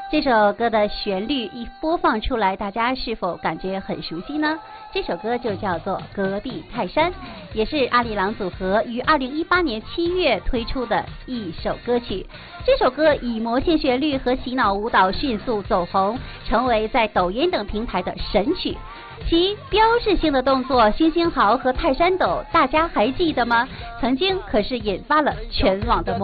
这首歌的旋律一播放出来，大家是否感觉很熟悉呢？这首歌就叫做《隔壁泰山》，也是阿里郎组合于2018年7月推出的一首歌曲。这首歌以魔性旋律和洗脑舞蹈迅速走红，成为在抖音等平台的神曲。其标志性的动作星星嚎和泰山抖，大家还记得吗？曾经可是引发了全网的